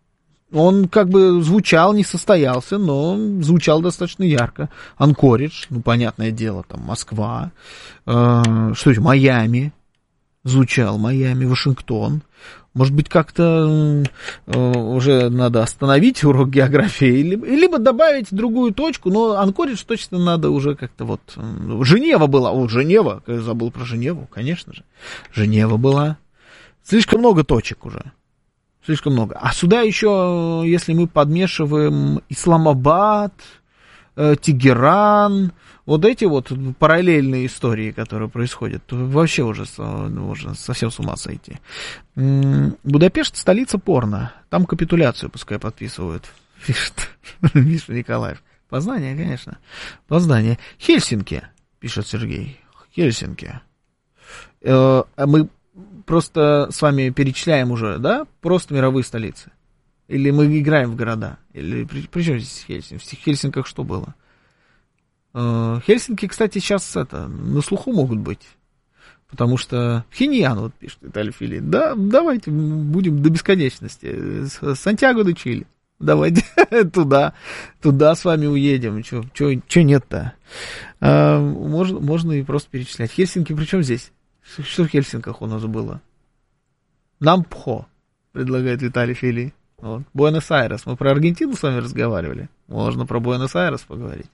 Он как бы звучал, не состоялся, но звучал достаточно ярко. Анкоридж, ну, понятное дело, там, Москва, что это, Майами, звучал Майами, Вашингтон. Может быть, как-то уже надо остановить урок географии, либо добавить другую точку, но Анкоридж точно надо уже как-то вот... Женева была, Женева, я забыл про Женеву, конечно же. Женева была. Слишком много точек уже. Слишком много. А сюда еще, если мы подмешиваем Исламабад, Тегеран, вот эти вот параллельные истории, которые происходят, то вообще уже совсем с ума сойти. Будапешт — столица порно. Там капитуляцию пускай подписывают, пишет Миша Николаев. Познание, конечно. Познание. Хельсинки, пишет Сергей. Хельсинки. Мы просто с вами перечисляем уже, да, просто мировые столицы. Или мы играем в города? Или при чем здесь Хельсинки? В Хельсинках что было? Хельсинки, кстати, сейчас на слуху могут быть. Потому что Пхеньян, вот пишет Виталий Филипп. Да, давайте будем до бесконечности. Сантьяго де Чили. Давайте туда с вами уедем. Че нет-то? Можно и просто перечислять. Хельсинки при чем здесь? Что в Хельсинках у нас было? Нампхо, предлагает Виталий Филипп. Вот. Буэнос-Айрес. Мы про Аргентину с вами разговаривали. Можно про Буэнос-Айрес поговорить.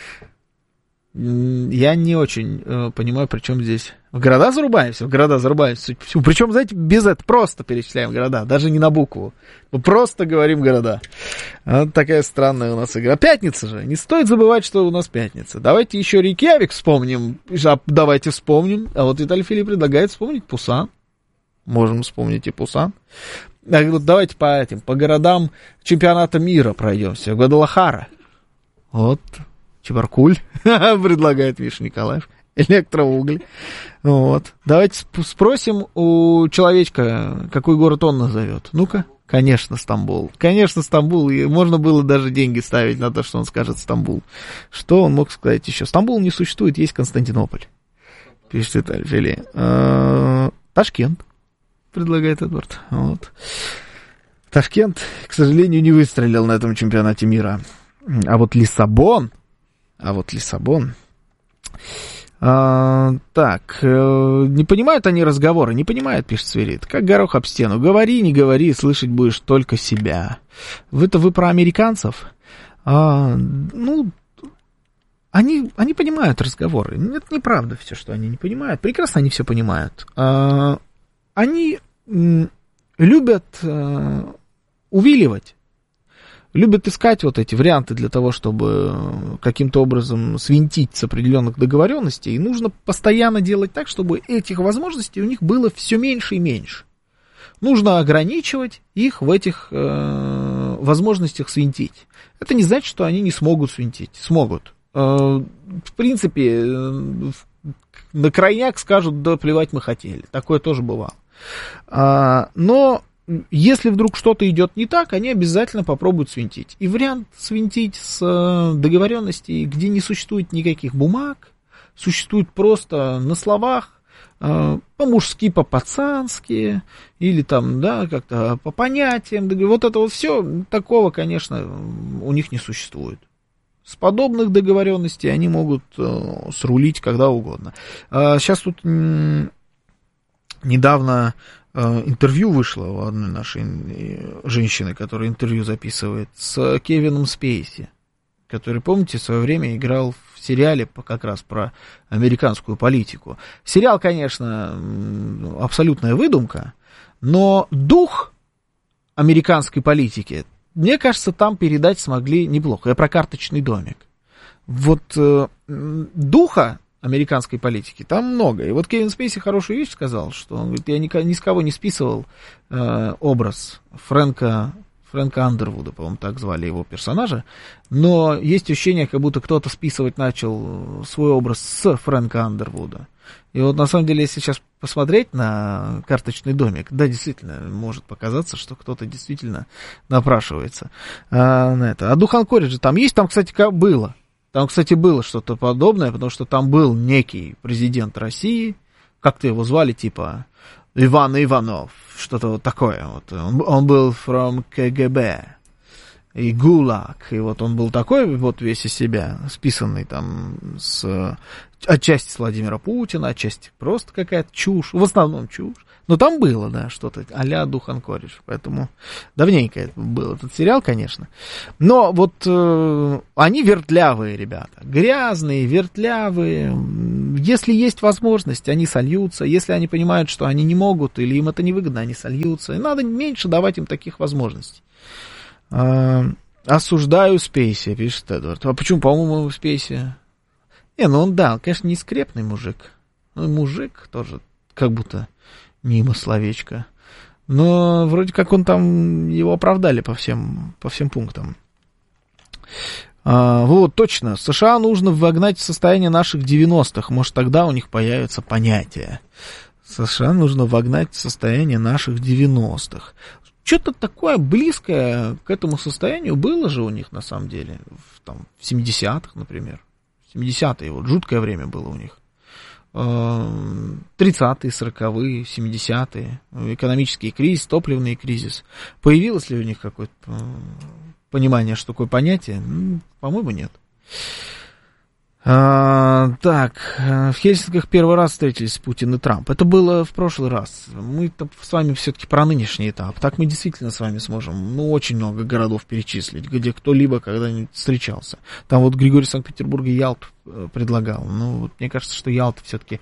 Я не очень понимаю, при чем здесь. В города зарубаемся. Причем, знаете, без этого просто перечисляем города, даже не на букву. Мы просто говорим города. Вот такая странная у нас игра. Пятница же. Не стоит забывать, что у нас пятница. Давайте еще Рейкьявик вспомним. Давайте вспомним. А вот Виталий Филипп предлагает вспомнить Пусан. Можем вспомнить и Пусан. Вот давайте по городам чемпионата мира пройдемся. Гвадалахара. Вот. Чебаркуль, предлагает Миша Николаев. Электроуголь. Вот. Давайте спросим у человечка, какой город он назовет. Ну-ка. Конечно, Стамбул. Конечно, Стамбул. И можно было даже деньги ставить на то, что он скажет Стамбул. Что он мог сказать еще? Стамбул не существует, есть Константинополь. Пишет Виталий Филипп. Ташкент, предлагает Эдвард. Вот. Ташкент, к сожалению, не выстрелил на этом чемпионате мира. А вот Лиссабон. Так, не понимают они разговоры, не понимают, пишет Сверид. Как горох об стену. Говори, не говори, слышать будешь только себя. Вы про американцев? Ну, они понимают разговоры. Это неправда все, что они не понимают. Прекрасно они все понимают. Они любят увиливать. Любят искать вот эти варианты для того, чтобы каким-то образом свинтить с определенных договоренностей. И нужно постоянно делать так, чтобы этих возможностей у них было все меньше и меньше. Нужно ограничивать их в этих возможностях свинтить. Это не значит, что они не смогут свинтить. Смогут. В принципе, на крайняк скажут, да плевать мы хотели. Такое тоже бывало. Но если вдруг что-то идет не так, они обязательно попробуют свинтить. И вариант свинтить с договоренностей, где не существует никаких бумаг, существует просто на словах, по-мужски, по-пацански, или там, да, как-то по понятиям. Вот это вот все, такого, конечно, у них не существует. С подобных договоренностей они могут срулить когда угодно. Сейчас тут недавно интервью вышло у одной нашей женщины, которая интервью записывает, с Кевином Спейси, который, помните, в свое время играл в сериале как раз про американскую политику. Сериал, конечно, абсолютная выдумка, но дух американской политики, мне кажется, там передать смогли неплохо. Я про «Карточный домик». Вот духа американской политики там много. И вот Кевин Спейси хорошую вещь сказал, что он говорит, я ни с кого не списывал образ Фрэнка Андервуда, по-моему, так звали его персонажа, но есть ощущение, как будто кто-то списывать начал свой образ с Фрэнка Андервуда. И вот на самом деле, если сейчас посмотреть на «Карточный домик», да, действительно, может показаться, что кто-то действительно напрашивается на это. А дух Анкориджа там есть? Там, кстати, было. Там, кстати, было что-то подобное, потому что там был некий президент России, как-то его звали, типа Иван Иванов, что-то вот такое. Вот. Он был from КГБ, и ГУЛАГ. И вот он был такой вот весь из себя, списанный там отчасти с Владимира Путина, отчасти просто какая-то чушь, в основном чушь. Но там было, да, что-то а-ля Духан Кореш, поэтому давненько это был этот сериал, конечно. Но вот они вертлявые ребята, грязные, вертлявые. Если есть возможность, они сольются. Если они понимают, что они не могут или им это невыгодно, они сольются. И надо меньше давать им таких возможностей. Осуждаю Спейси, пишет Эдвард. А почему, по-моему, Спейси? Ну он, да, конечно, не скрепный мужик. Ну, мужик тоже, как будто мимо словечко. Но вроде как он там, его оправдали по всем пунктам. Вот, точно. США нужно вогнать в состояние наших 90-х. Может, тогда у них появится понятие. США нужно вогнать в состояние наших 90-х. Что-то такое близкое к этому состоянию было же у них, на самом деле, в 70-х, например. 70-е, вот, жуткое время было у них. 30-е, 40-е, 70-е, экономический кризис, топливный кризис. Появилось ли у них какое-то понимание, что такое понятие? По-моему, нет. Так, в Хельсинках первый раз встретились Путин и Трамп. Это было в прошлый раз. Мы-то с вами все-таки про нынешний этап. Так мы действительно с вами сможем, очень много городов перечислить, где кто-либо когда-нибудь встречался. Там вот Григорий Санкт-Петербург и Ялту предлагал. Вот мне кажется, что Ялта все-таки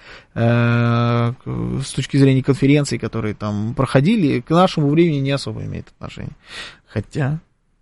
с точки зрения конференций, которые там проходили, к нашему времени не особо имеет отношение. Хотя...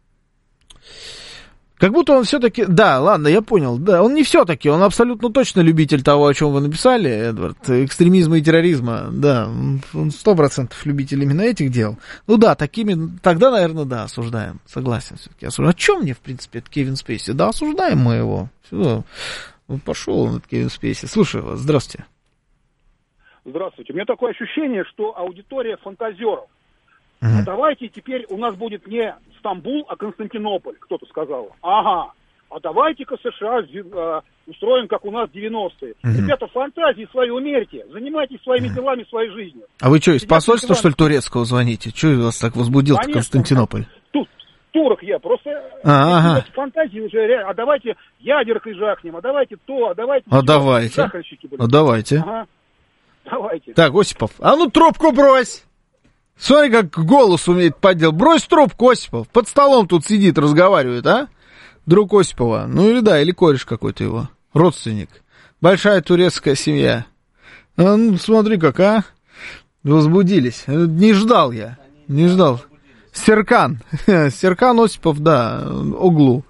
Как будто он все-таки... Да, ладно, я понял. Да, он не все-таки, он абсолютно точно любитель того, о чем вы написали, Эдвард. Экстремизма и терроризма, да. Он 100% любитель именно этих дел. Ну да, такими... Тогда, наверное, да, осуждаем. Согласен все-таки. Осуждаем. А чем мне, в принципе, это Кевин Спейси? Да, осуждаем мы его. Все. Пошел он, этот Кевин Спейси. Слушаю вас. Здравствуйте. Здравствуйте. У меня такое ощущение, что аудитория фантазеров. А давайте теперь у нас будет не Стамбул, а Константинополь, кто-то сказал. Ага, а давайте-ка США устроим, как у нас 90-е. Ребята, фантазии свои умерьте, занимайтесь своими делами, своей жизнью. А вы что, из посольства, что ли, турецкого звоните? Что вас так возбудил Константинополь? Турок я, просто фантазии уже, а давайте ядеркой жахнем, а давайте то, а давайте... А давайте, а давайте. Ага, давайте. Так, Осипов, а ну трубку брось! Смотри, как голос умеет подделать. Брось трубку, Осипов. Под столом тут сидит, разговаривает, а? Друг Осипова. Ну или да, или кореш какой-то его. Родственник. Большая турецкая семья. А, ну, смотри как, а? Возбудились. Не ждал я. Не ждал. Серкан. Серкан Осипов, да. Оглу.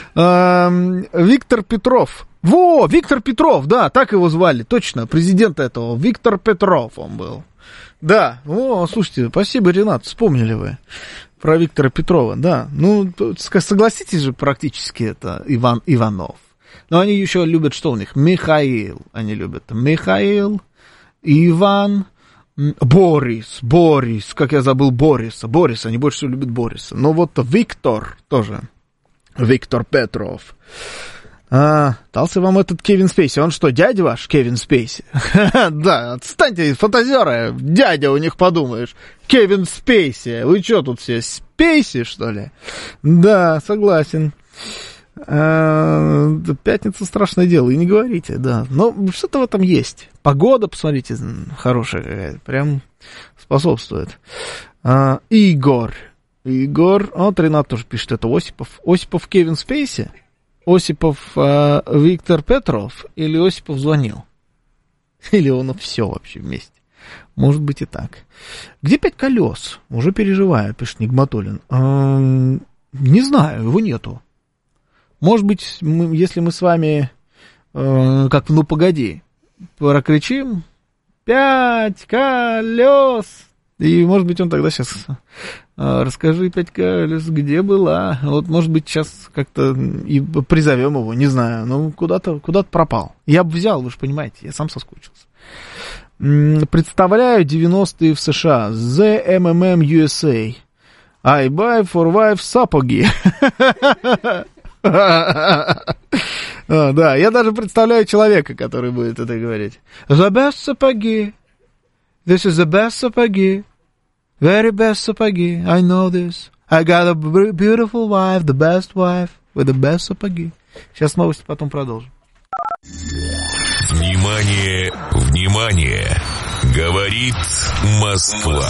Виктор Петров. Во, Виктор Петров, да, так его звали. Точно, президента этого. Виктор Петров он был. Да, слушайте, спасибо, Ренат, вспомнили вы про Виктора Петрова, да. Ну, согласитесь же, практически это Иванов. Но они еще любят, что у них? Михаил, они любят. Михаил, Иван, Борис, как я забыл Бориса, они больше всего любят Бориса. Но вот Виктор тоже, Виктор Петров. Дался вам этот Кевин Спейси. Он что, дядя ваш, Кевин Спейси? Да, отстаньте, фантазеры. Дядя у них, подумаешь. Кевин Спейси. Вы что тут все, Спейси, что ли? Да, согласен. Пятница страшное дело, и не говорите, да. Но что-то в этом есть. Погода, посмотрите, хорошая какая-то. Прям способствует. Игорь. Вот Ренат тоже пишет, это Осипов. Осипов Кевин Спейси? Осипов Виктор Петров или Осипов звонил? Или он все вообще вместе? Может быть и так. Где 5 колес? Уже переживаю, пишет Нигматуллин. Не знаю, его нету. Может быть, если мы с вами, как в «Ну, погоди», прокричим 5 колес. И, может быть, он тогда сейчас... Расскажи, 5 колес, где была? Вот, может быть, сейчас как-то и призовем его, не знаю. Ну, куда-то пропал. Я бы взял, вы же понимаете, я сам соскучился. Представляю 90-е в США. The MMM USA. I buy for wife сапоги. Да, я даже представляю человека, который будет это говорить. The best сапоги. This is the best сапоги. Very best сапоги. I know this. I got a beautiful wife, the best wife, with the best сапоги. Сейчас новости, потом продолжим. Внимание, внимание! Говорит Москва.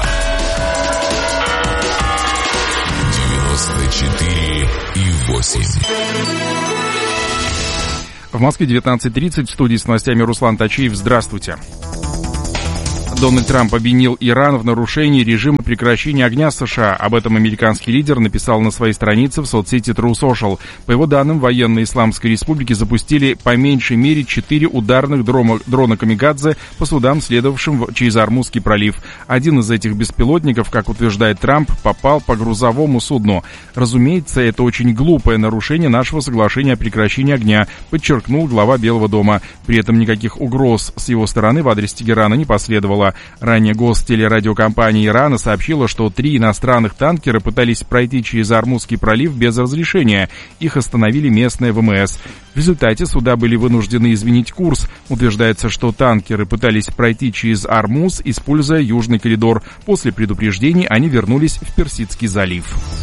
94,8. В Москве 19:30, в студии с новостями Руслан Тачиев. Здравствуйте. Дональд Трамп обвинил Иран в нарушении режима прекращения огня США. Об этом американский лидер написал на своей странице в соцсети True Social. По его данным, военные Исламской Республики запустили по меньшей мере 4 ударных дрона «Камикадзе» по судам, следовавшим через Ормузский пролив. Один из этих беспилотников, как утверждает Трамп, попал по грузовому судну. Разумеется, это очень глупое нарушение нашего соглашения о прекращении огня, подчеркнул глава Белого дома. При этом никаких угроз с его стороны в адрес Тегерана не последовало. Ранее гостелерадиокомпания Ирана сообщила, что 3 иностранных танкера пытались пройти через Ормузский пролив без разрешения. Их остановили местные ВМС. В результате суда были вынуждены изменить курс. Утверждается, что танкеры пытались пройти через Ормуз, используя южный коридор. После предупреждений они вернулись в Персидский залив.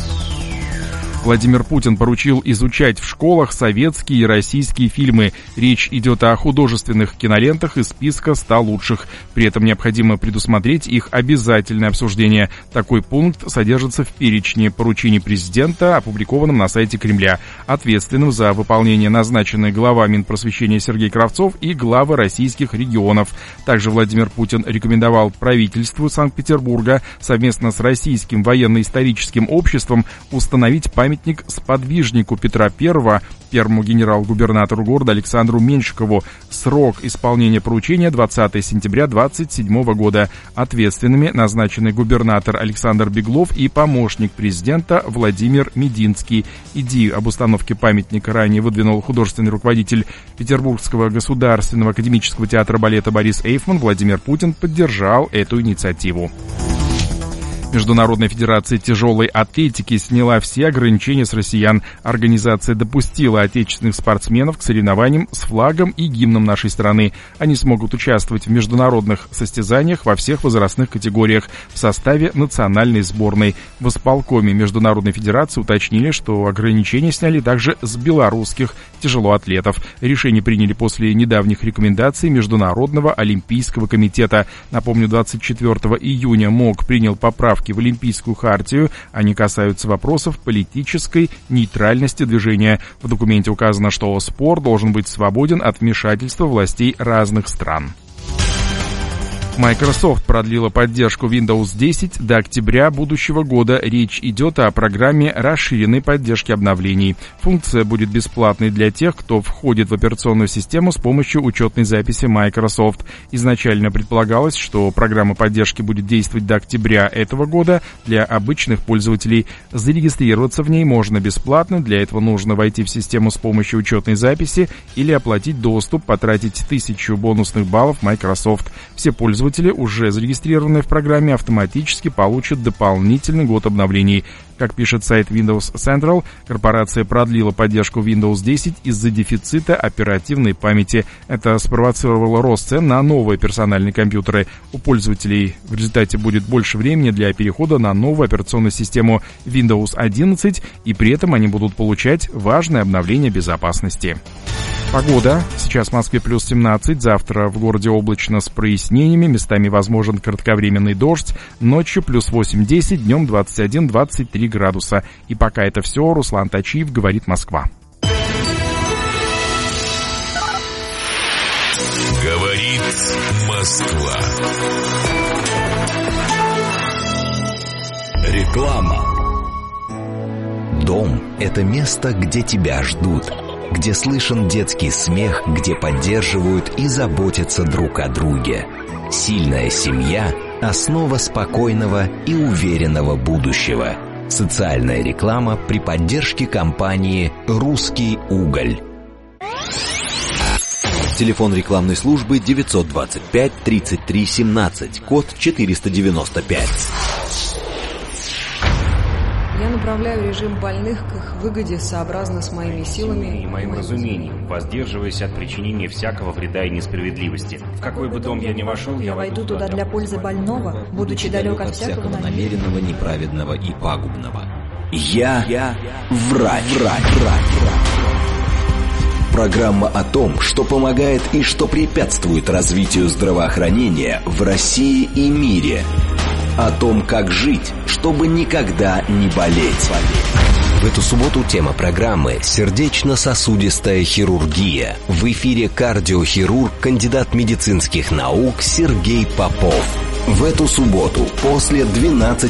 Владимир Путин поручил изучать в школах советские и российские фильмы. Речь идет о художественных кинолентах из списка 100 лучших. При этом необходимо предусмотреть их обязательное обсуждение. Такой пункт содержится в перечне поручений президента, опубликованном на сайте Кремля. Ответственным за выполнение назначены глава Минпросвещения Сергей Кравцов и главы российских регионов. Также Владимир Путин рекомендовал правительству Санкт-Петербурга совместно с Российским военно-историческим обществом установить памятник сподвижнику Петра I, первому генерал-губернатору города Александру Меньшикову. Срок исполнения поручения 20 сентября 2027 года. Ответственными назначены губернатор Александр Беглов и помощник президента Владимир Мединский. Идею об установке памятника ранее выдвинул художественный руководитель Петербургского государственного академического театра балета Борис Эйфман. Владимир Путин поддержал эту инициативу. Международная федерация тяжелой атлетики сняла все ограничения с россиян. Организация допустила отечественных спортсменов к соревнованиям с флагом и гимном нашей страны. Они смогут участвовать в международных состязаниях во всех возрастных категориях в составе национальной сборной. В исполкоме Международной федерации уточнили, что ограничения сняли также с белорусских тяжелоатлетов. Решение приняли после недавних рекомендаций Международного олимпийского комитета. Напомню, 24 июня МОК принял поправки в Олимпийскую хартию. Они касаются вопросов политической нейтральности движения. В документе указано, что спорт должен быть свободен от вмешательства властей разных стран. Microsoft продлила поддержку Windows 10 до октября будущего года. Речь идет о программе расширенной поддержки обновлений. Функция будет бесплатной для тех, кто входит в операционную систему с помощью учетной записи Microsoft. Изначально предполагалось, что программа поддержки будет действовать до октября этого года. Для обычных пользователей зарегистрироваться в ней можно бесплатно. Для этого нужно войти в систему с помощью учетной записи или оплатить доступ, потратить 1000 бонусных баллов Microsoft. Все пользователи, уже зарегистрированные в программе, автоматически получат дополнительный год обновлений. Как пишет сайт Windows Central, корпорация продлила поддержку Windows 10 из-за дефицита оперативной памяти. Это спровоцировало рост цен на новые персональные компьютеры. У пользователей в результате будет больше времени для перехода на новую операционную систему Windows 11, и при этом они будут получать важное обновление безопасности. Погода. Сейчас в Москве плюс 17, завтра в городе облачно с прояснениями, местами возможен кратковременный дождь, ночью плюс 8-10, днем 21-23 градуса. И пока это все, Руслан Тачиев, говорит Москва. Говорит Москва. Реклама. Дом – это место, где тебя ждут, где слышен детский смех, где поддерживают и заботятся друг о друге. Сильная семья – основа спокойного и уверенного будущего. Социальная реклама при поддержке компании «Русский уголь». Телефон рекламной службы 925 33 17, код 495. Я направляю режим больных к их выгоде сообразно с моими силами и моим разумением, воздерживаясь от причинения всякого вреда и несправедливости. В какой бы дом я ни вошел, я войду туда для пользы больного, будучи далек от всякого намеренного, неправедного и пагубного. Я врач. Программа о том, что помогает и что препятствует развитию здравоохранения в России и мире. О том, как жить, чтобы никогда не болеть. В эту субботу тема программы «Сердечно-сосудистая хирургия». В эфире кардиохирург, кандидат медицинских наук Сергей Попов. В эту субботу после 12